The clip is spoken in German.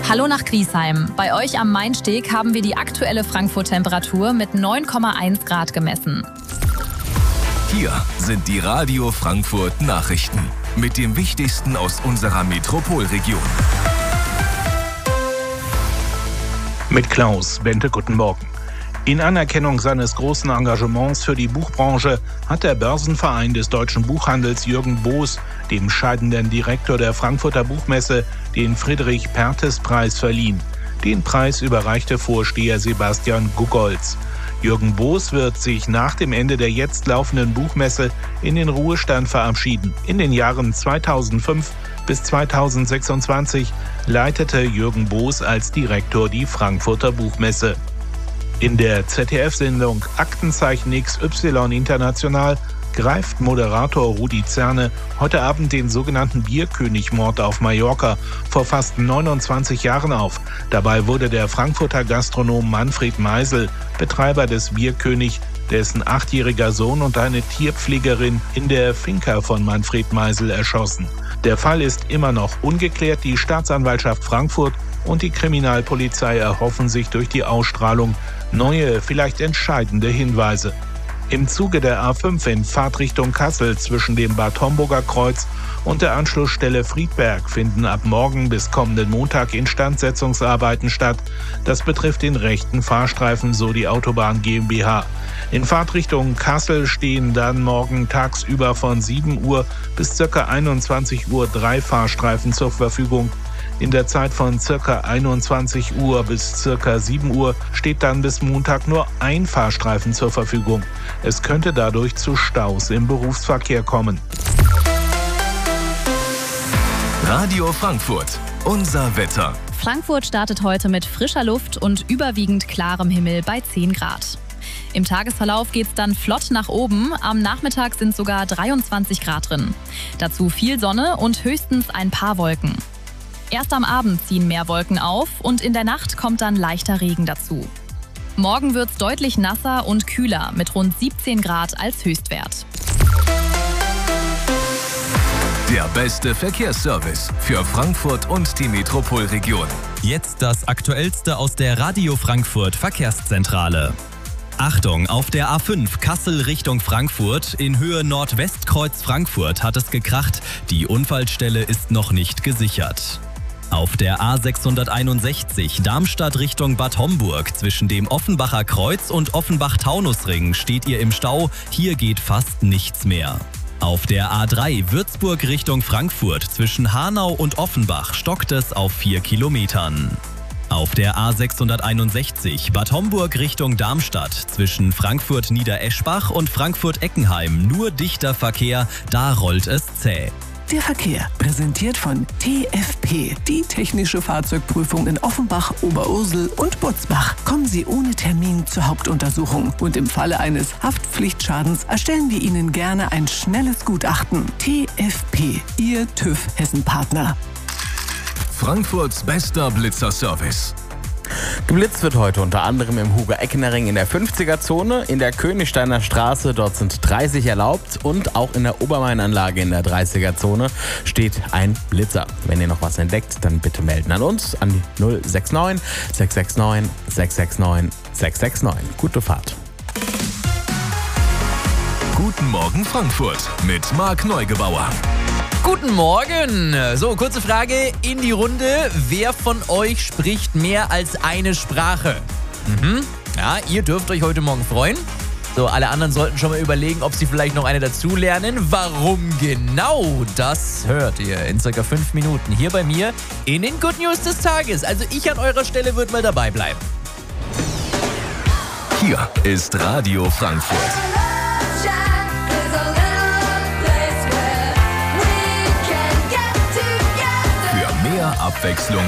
Hallo nach Griesheim. Bei euch am Mainsteg haben wir die aktuelle Frankfurt-Temperatur mit 9,1 Grad gemessen. Hier sind die Radio Frankfurt Nachrichten mit dem Wichtigsten aus unserer Metropolregion. Mit Klaus Bente, guten Morgen. In Anerkennung seines großen Engagements für die Buchbranche hat der Börsenverein des deutschen Buchhandels Jürgen Boos dem scheidenden Direktor der Frankfurter Buchmesse den Friedrich-Perthes-Preis verliehen. Den Preis überreichte Vorsteher Sebastian Gugolz. Jürgen Boos wird sich nach dem Ende der jetzt laufenden Buchmesse in den Ruhestand verabschieden. In den Jahren 2005 bis 2026 leitete Jürgen Boos als Direktor die Frankfurter Buchmesse. In der ZDF-Sendung Aktenzeichen XY International greift Moderator Rudi Zerne heute Abend den sogenannten Bierkönig-Mord auf Mallorca vor fast 29 Jahren auf. Dabei wurde der Frankfurter Gastronom Manfred Meisel, Betreiber des Bierkönig, dessen 8-jähriger Sohn und eine Tierpflegerin in der Finca von Manfred Meisel erschossen. Der Fall ist immer noch ungeklärt. Die Staatsanwaltschaft Frankfurt und die Kriminalpolizei erhoffen sich durch die Ausstrahlung neue, vielleicht entscheidende Hinweise. Im Zuge der A5 in Fahrtrichtung Kassel zwischen dem Bad Homburger Kreuz und der Anschlussstelle Friedberg finden ab morgen bis kommenden Montag Instandsetzungsarbeiten statt. Das betrifft den rechten Fahrstreifen, so die Autobahn GmbH. In Fahrtrichtung Kassel stehen dann morgen tagsüber von 7 Uhr bis ca. 21 Uhr 3 Fahrstreifen zur Verfügung. In der Zeit von ca. 21 Uhr bis ca. 7 Uhr steht dann bis Montag nur ein Fahrstreifen zur Verfügung. Es könnte dadurch zu Staus im Berufsverkehr kommen. Radio Frankfurt, unser Wetter. Frankfurt startet heute mit frischer Luft und überwiegend klarem Himmel bei 10 Grad. Im Tagesverlauf geht's dann flott nach oben. Am Nachmittag sind sogar 23 Grad drin. Dazu viel Sonne und höchstens ein paar Wolken. Erst am Abend ziehen mehr Wolken auf und in der Nacht kommt dann leichter Regen dazu. Morgen wird's deutlich nasser und kühler mit rund 17 Grad als Höchstwert. Der beste Verkehrsservice für Frankfurt und die Metropolregion. Jetzt das Aktuellste aus der Radio Frankfurt Verkehrszentrale. Achtung, auf der A5 Kassel Richtung Frankfurt in Höhe Nordwestkreuz Frankfurt hat es gekracht. Die Unfallstelle ist noch nicht gesichert. Auf der A661 Darmstadt Richtung Bad Homburg zwischen dem Offenbacher Kreuz und Offenbach-Taunusring steht ihr im Stau. Hier geht fast nichts mehr. Auf der A3 Würzburg Richtung Frankfurt zwischen Hanau und Offenbach stockt es auf 4 Kilometern. Auf der A661 Bad Homburg Richtung Darmstadt zwischen Frankfurt-Niedereschbach und Frankfurt-Eckenheim nur dichter Verkehr, da rollt es zäh. Der Verkehr, präsentiert von TFP, die technische Fahrzeugprüfung in Offenbach, Oberursel und Butzbach. Kommen Sie ohne Termin zur Hauptuntersuchung und im Falle eines Haftpflichtschadens erstellen wir Ihnen gerne ein schnelles Gutachten. TFP, Ihr TÜV-Hessen-Partner. Frankfurts bester Blitzerservice. Geblitzt wird heute unter anderem im Hugo-Eckner-Ring in der 50er-Zone, in der Königsteiner Straße, dort sind 30 erlaubt und auch in der Obermain-Anlage in der 30er-Zone steht ein Blitzer. Wenn ihr noch was entdeckt, dann bitte melden an uns, an die 069 669 669 669. Gute Fahrt. Guten Morgen Frankfurt mit Marc Neugebauer. Guten Morgen! So, kurze Frage in die Runde. Wer von euch spricht mehr als eine Sprache? Ja, ihr dürft euch heute Morgen freuen. So, alle anderen sollten schon mal überlegen, ob sie vielleicht noch eine dazulernen. Warum genau? Das hört ihr in circa 5 Minuten hier bei mir in den Good News des Tages. Also ich an eurer Stelle würde mal dabei bleiben. Hier ist Radio Frankfurt. Für mehr Abwechslung